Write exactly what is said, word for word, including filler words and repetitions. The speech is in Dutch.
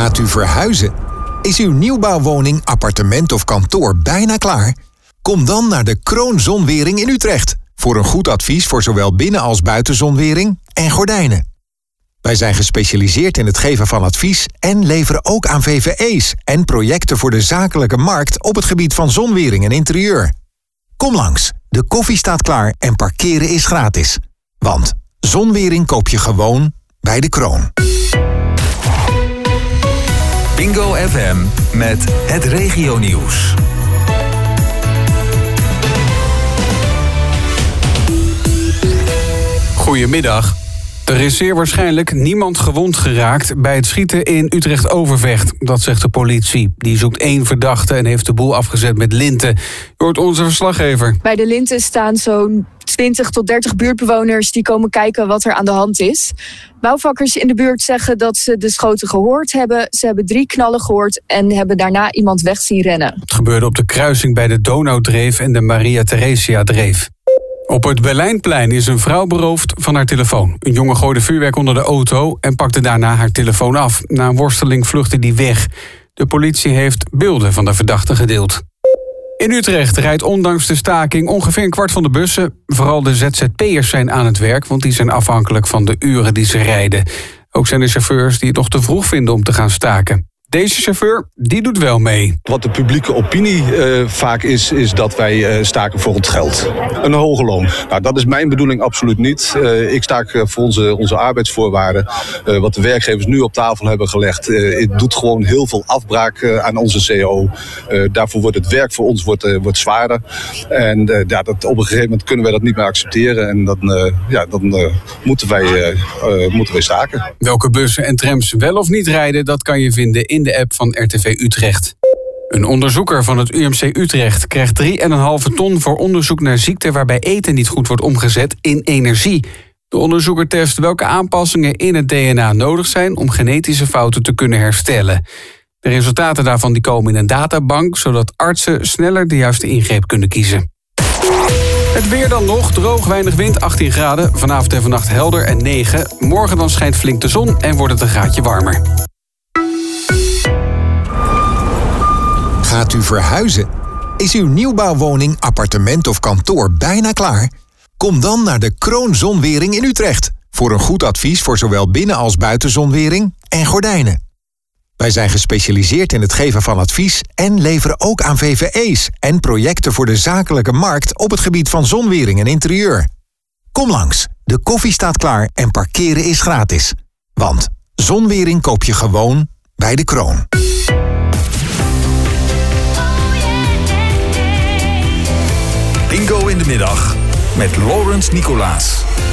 Gaat u verhuizen? Is uw nieuwbouwwoning, appartement of kantoor bijna klaar? Kom dan naar de Kroon Zonwering in Utrecht voor een goed advies voor zowel binnen- als buitenzonwering en gordijnen. Wij zijn gespecialiseerd in het geven van advies en leveren ook aan V V E's en projecten voor de zakelijke markt op het gebied van zonwering en interieur. Kom langs, de koffie staat klaar en parkeren is gratis. Want zonwering koop je gewoon bij de Kroon. Bingo F M met het regionieuws. Goedemiddag. Er is zeer waarschijnlijk niemand gewond geraakt bij het schieten in Utrecht-Overvecht. Dat zegt de politie. Die zoekt één verdachte en heeft de boel afgezet met linten. Je hoort onze verslaggever. Bij de linten staan zo'n twintig tot dertig buurtbewoners die komen kijken wat er aan de hand is. Bouwvakkers in de buurt zeggen dat ze de schoten gehoord hebben. Ze hebben drie knallen gehoord en hebben daarna iemand weg zien rennen. Het gebeurde op de kruising bij de Donaudreef en de Maria Theresia-dreef. Op het Berlijnplein is een vrouw beroofd van haar telefoon. Een jongen gooide vuurwerk onder de auto en pakte daarna haar telefoon af. Na een worsteling vluchtte die weg. De politie heeft beelden van de verdachte gedeeld. In Utrecht rijdt ondanks de staking ongeveer een kwart van de bussen. Vooral de Z Z P'ers zijn aan het werk, want die zijn afhankelijk van de uren die ze rijden. Ook zijn er chauffeurs die het nog te vroeg vinden om te gaan staken. Deze chauffeur, die doet wel mee. Wat de publieke opinie uh, vaak is, is dat wij uh, staken voor het geld. Een hoge loon. Nou, dat is mijn bedoeling absoluut niet. Uh, ik staak uh, voor onze, onze arbeidsvoorwaarden. Uh, wat de werkgevers nu op tafel hebben gelegd. Uh, het doet gewoon heel veel afbraak uh, aan onze C O. Uh, daarvoor wordt het werk voor ons wordt, uh, wordt zwaarder. En uh, ja, dat, op een gegeven moment kunnen wij dat niet meer accepteren. En dan, uh, ja, dan uh, moeten, wij, uh, uh, moeten wij staken. Welke bussen en trams wel of niet rijden, dat kan je vinden in de app van R T V Utrecht. Een onderzoeker van het U M C Utrecht krijgt drie komma vijf ton voor onderzoek naar ziekten waarbij eten niet goed wordt omgezet in energie. De onderzoeker test welke aanpassingen in het D N A nodig zijn om genetische fouten te kunnen herstellen. De resultaten daarvan die komen in een databank, zodat artsen sneller de juiste ingreep kunnen kiezen. Het weer dan nog, droog, weinig wind, achttien graden. Vanavond en vannacht helder en negen. Morgen dan schijnt flink de zon en wordt het een graadje warmer. Gaat u verhuizen? Is uw nieuwbouwwoning, appartement of kantoor bijna klaar? Kom dan naar de Kroon Zonwering in Utrecht voor een goed advies voor zowel binnen- als buitenzonwering en gordijnen. Wij zijn gespecialiseerd in het geven van advies en leveren ook aan V V E's en projecten voor de zakelijke markt op het gebied van zonwering en interieur. Kom langs, de koffie staat klaar en parkeren is gratis. Want zonwering koop je gewoon bij de Kroon. Bingo in de middag met Laurens Nicolaas.